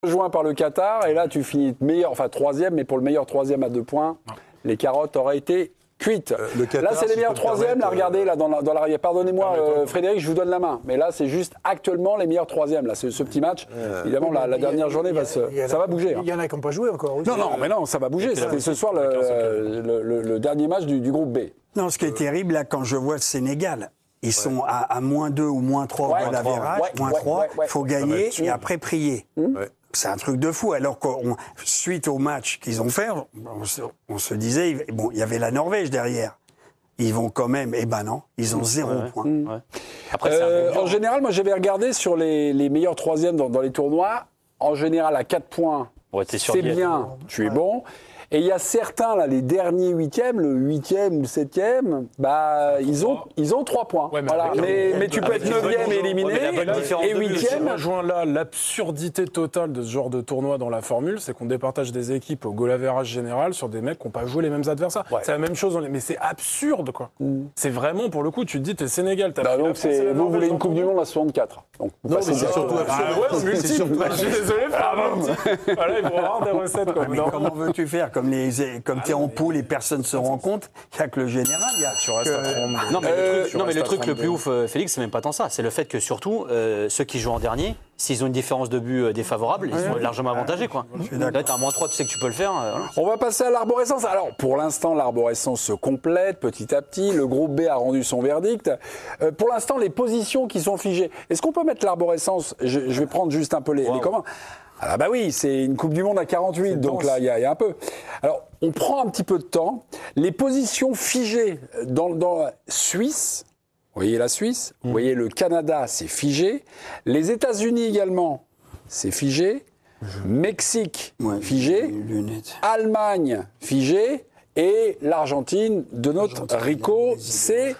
rejoint par le Qatar, et là tu finis meilleur, enfin troisième, mais pour le meilleur troisième à 2 points, les carottes auraient été cuites. Là, c'est les meilleurs troisièmes. Là, regardez, là, dans l'arrière. Pardonnez-moi, Frédéric, je vous donne la main. Mais là, c'est juste actuellement les meilleurs troisièmes. Là, c'est ce petit match. Évidemment, la dernière journée, ça va bouger. Il y en a qui n'ont pas joué encore. Oui. Non, ça va bouger. C'était ce soir le dernier match du groupe B. Non, ce qui est terrible, là, quand je vois le Sénégal, ils sont à -2 ou -3 au goal average, -3, il faut gagner et après prier. C'est un truc de fou. Alors que suite au match qu'ils ont fait, on se disait, bon, il y avait la Norvège derrière. Ils vont quand même, non, ils ont 0 point. Après, en général, moi j'avais regardé sur les meilleurs troisièmes dans les tournois. En général, à 4 points, c'est bien, tu es bon. Et il y a certains, là, les derniers huitièmes, le 8e ou le 7e, ils ont 3 points. Ouais, mais tu peux être 9e et éliminé, et 8e. Je rejoins là l'absurdité totale de ce genre de tournoi dans la formule, c'est qu'on départage des équipes au goal average général sur des mecs qui n'ont pas joué les mêmes adversaires. Ouais. C'est la même chose, mais c'est absurde, quoi. C'est vraiment, pour le coup, tu te dis, t'es Sénégal, donc vous voulez une Coupe du Monde à 64. Donc, non, mais c'est surtout absurde. Je suis désolé, voilà, ils vont avoir des recettes. Mais comment veux-tu faire comme tu es en poule et personne ne se rend compte, il n'y a que le général. Tu restes à 32. Non, mais le truc le plus ouf, Félix, c'est même pas tant ça. C'est le fait que surtout, ceux qui jouent en dernier, s'ils ont une différence de but défavorable, ils sont largement avantagés. Quoi. Là, tu as un -3, tu sais que tu peux le faire. Voilà. On va passer à l'arborescence. Alors, pour l'instant, l'arborescence se complète petit à petit. Le groupe B a rendu son verdict. Pour l'instant, les positions qui sont figées. Est-ce qu'on peut mettre l'arborescence ? Je vais prendre juste un peu les commandes. Ah oui, c'est une Coupe du Monde à 48, donc là, il y a un peu. Alors, on prend un petit peu de temps. Les positions figées dans la Suisse, vous voyez la Suisse, vous voyez le Canada, c'est figé. Les États-Unis également, c'est figé. Mexique, figé. Allemagne, figé. Et l'Argentine de notre Rico, c'est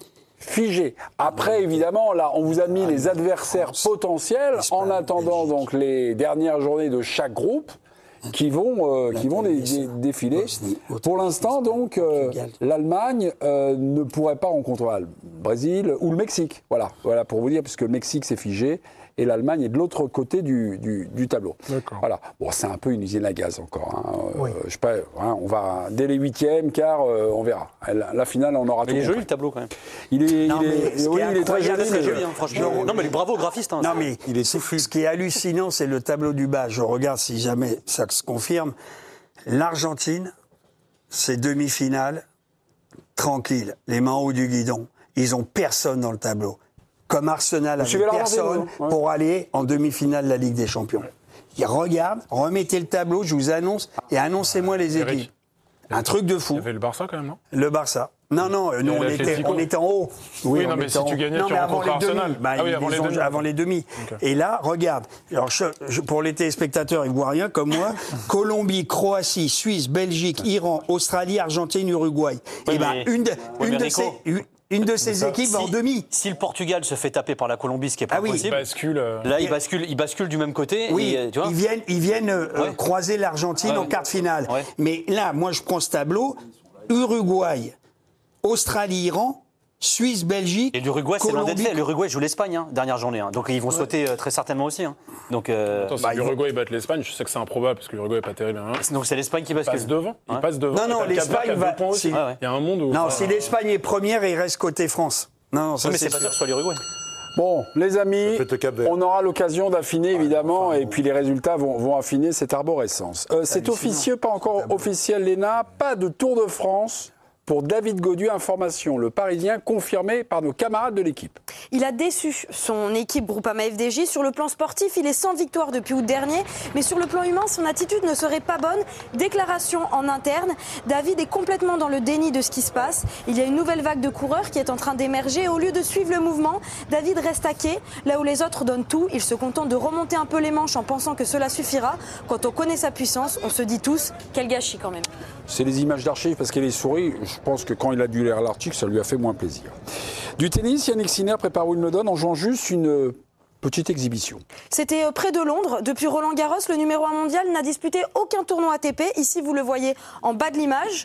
figé. Après, évidemment, là, on vous a mis les adversaires potentiels en attendant donc les dernières journées de chaque groupe qui vont défiler. Pour l'instant, donc, l'Allemagne ne pourrait pas rencontrer le Brésil ou le Mexique. Voilà pour vous dire, puisque le Mexique, c'est figé. Et l'Allemagne est de l'autre côté du tableau. D'accord. Voilà. Bon, c'est un peu une usine à gaz encore. Je sais pas. On va dès les 8e, car on verra. La finale, on aura tout. Il est joli le tableau quand même. Il est très joli. Franchement. Non, mais bravo aux graphistes. Non, mais il est soufflu. Ce qui est hallucinant, c'est le tableau du bas. Je regarde si jamais ça se confirme. L'Argentine, c'est demi-finale, tranquille, les mains en haut du guidon. Ils ont personne dans le tableau. Comme Arsenal avec personne pour aller en demi-finale de la Ligue des Champions. Il regarde, remettez le tableau, je vous annonce, et annoncez-moi les équipes. Un truc de fou. Il y avait le Barça quand même, non ? Le Barça. Non, nous on était en haut. Oui, non, mais si tu gagnais, tu rencontres Arsenal. Avant les demi. Okay. Et là, regarde. Alors, pour les téléspectateurs, ils ne voient rien comme moi. Colombie, Croatie, Suisse, Belgique, Iran, Australie, Argentine, Uruguay. Oui, une de ces équipes va en demi. Si le Portugal se fait taper par la Colombie, ce qui est pas possible, il bascule du même côté. Oui, et, tu vois, ils viennent croiser l'Argentine en quart de finale. Ouais. Mais là, moi, je prends ce tableau. Uruguay, Australie, Iran, Suisse, Belgique. Et l'Uruguay, c'est loin d'être fait. L'Uruguay joue l'Espagne, dernière journée. Donc ils vont sauter très certainement aussi. Donc, si l'Uruguay batte l'Espagne, je sais que c'est improbable parce que l'Uruguay n'est pas terrible. Donc c'est l'Espagne qui bascule. Il passe devant. Non, l'Espagne va. Il y a un monde où. Non, si l'Espagne est première, il reste côté France. Non, mais c'est pas sûr que ce soit l'Uruguay. Bon, les amis, on aura l'occasion d'affiner, évidemment, et puis les résultats vont affiner cette arborescence. C'est officieux, pas encore officiel, Léna, pas de Tour de France pour David Gaudu. Information, le Parisien confirmé par nos camarades de l'équipe. Il a déçu son équipe Groupama FDJ. Sur le plan sportif, il est sans victoire depuis août dernier. Mais sur le plan humain, son attitude ne serait pas bonne. Déclaration en interne. David est complètement dans le déni de ce qui se passe. Il y a une nouvelle vague de coureurs qui est en train d'émerger. Au lieu de suivre le mouvement, David reste à quai. Là où les autres donnent tout, il se contente de remonter un peu les manches en pensant que cela suffira. Quand on connaît sa puissance, on se dit tous, quel gâchis quand même. C'est les images d'archives parce qu'elle est souris. Je pense que quand il a dû lire l'article, ça lui a fait moins plaisir. Du tennis, Yannick Sinner prépare Wimbledon en jouant juste une petite exhibition. C'était près de Londres. Depuis Roland Garros, le numéro 1 mondial n'a disputé aucun tournoi ATP. Ici, vous le voyez en bas de l'image.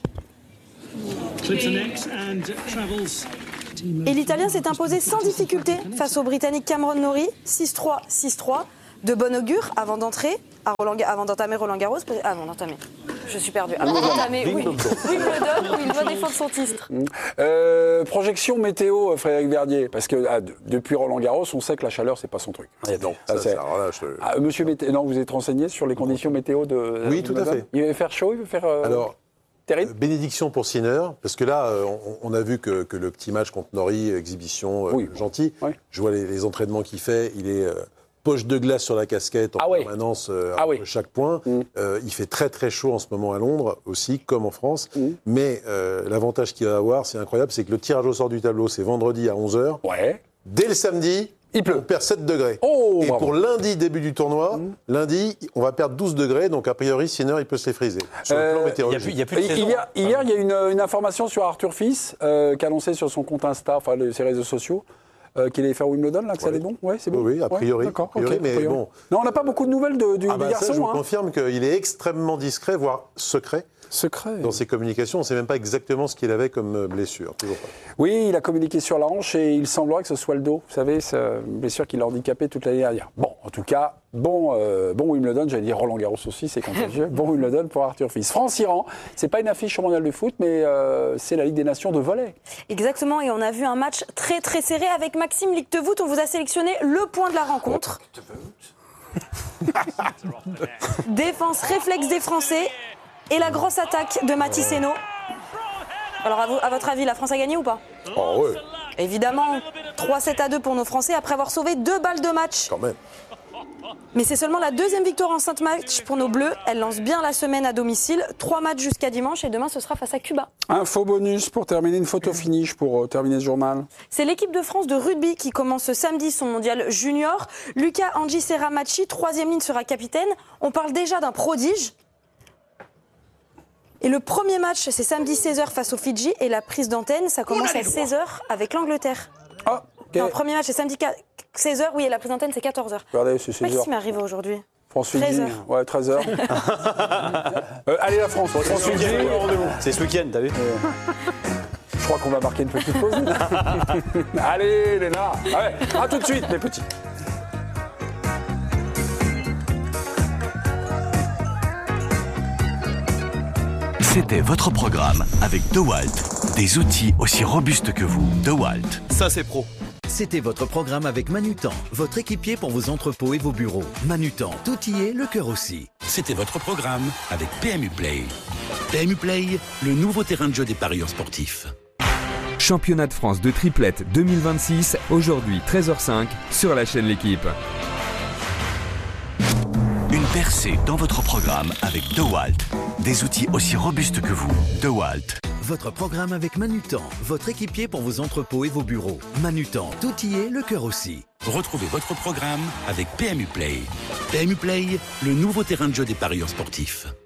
Et l'Italien s'est imposé sans difficulté face au Britannique Cameron Norrie, 6-3, 6-3. de bon augure avant d'entamer Roland Garros. Avant d'entamer. Je suis perdue. Avant d'entamer Wimbledon, où il doit défendre son titre. Projection météo, Frédéric Verdier, parce que depuis Roland Garros, on sait que la chaleur, c'est pas son truc. Non, Monsieur non, vous êtes renseigné sur les conditions météo de Oui, tout à fait. Il va faire chaud, il va faire terrible. Bénédiction pour Sinner, parce que là, on a vu que le petit match contre Norrie, exhibition gentil. Oui. Je vois les entraînements qu'il fait. Il est poche de glace sur la casquette en permanence chaque point. Il fait très très chaud en ce moment à Londres aussi, comme en France. Mais l'avantage qu'il va avoir, c'est incroyable, c'est que le tirage au sort du tableau, c'est vendredi à 11h. Ouais. Dès le samedi, il pleut. On perd 7 degrés. Oh, et pour lundi, début du tournoi, lundi, on va perdre 12 degrés. Donc, a priori, Sinner, il peut se les friser. Sur le plan météorologique. Il y a plus de saison. Hier, il y a une information sur Arthur Fils qui a annoncé sur son compte Insta, enfin ses réseaux sociaux, qu'il allait faire Wimbledon, là, que ça allait bon. Ouais, c'est bon. Oui, a priori. D'accord, mais bon. Non, on n'a pas beaucoup de nouvelles du garçon. Ça, je vous confirme qu'il est extrêmement discret, voire secret. Dans ses communications, on ne sait même pas exactement ce qu'il avait comme blessure. Oui, il a communiqué sur la hanche et il semblerait que ce soit le dos. Vous savez, c'est une blessure qui l'a handicapé toute l'année dernière. Bon, en tout cas, bon Wimbledon, j'allais dire Roland Garros aussi, c'est contagieux. Bon Wimbledon pour Arthur Fils. France-Iran, c'est pas une affiche au mondial de foot, mais c'est la Ligue des Nations de volley. Exactement, et on a vu un match très très serré avec Maxime Lictevoet. On vous a sélectionné le point de la rencontre. Défense réflexe des Français. Et la grosse attaque de Mathys Hainaut. Alors, à votre avis, la France a gagné ou pas ? Oh, ouais. Évidemment, 3-7-2 pour nos Français après avoir sauvé 2 balles de match. Quand même. Mais c'est seulement la 2e victoire en 5 matchs pour nos Bleus. Elle lance bien la semaine à domicile. 3 matchs jusqu'à dimanche et demain, ce sera face à Cuba. Info bonus pour terminer, une photo finish pour terminer ce journal. C'est l'équipe de France de rugby qui commence samedi son mondial junior. Lucas Anguissa-Ramacci, 3e ligne, sera capitaine. On parle déjà d'un prodige. Et le premier match, c'est samedi 16h face aux Fidji. Et la prise d'antenne, ça commence à 16h avec l'Angleterre. Ah, okay. Non, le premier match, c'est samedi 16h, oui, et la prise d'antenne, c'est 14h. Regardez, c'est 16h. Qu'est-ce qui m'arrive aujourd'hui ? France-Fidji, ouais, 13h. Allez, la France, France-Fidji. C'est ce week-end, t'as vu Je crois qu'on va marquer une petite pause. Allez, Léna. Allez, à tout de suite, les petits. C'était votre programme avec DeWalt. Des outils aussi robustes que vous. DeWalt. Ça, c'est pro. C'était votre programme avec Manutan, votre équipier pour vos entrepôts et vos bureaux. Manutan, tout y est, le cœur aussi. C'était votre programme avec PMU Play. PMU Play, le nouveau terrain de jeu des parieurs sportifs. Championnat de France de triplette 2026, aujourd'hui 13h05 sur la chaîne L'Équipe. Une percée dans votre programme avec DeWalt. Des outils aussi robustes que vous. DeWalt. Votre programme avec Manutan, votre équipier pour vos entrepôts et vos bureaux. Manutan, tout y est, le cœur aussi. Retrouvez votre programme avec PMU Play. PMU Play, le nouveau terrain de jeu des parieurs sportifs.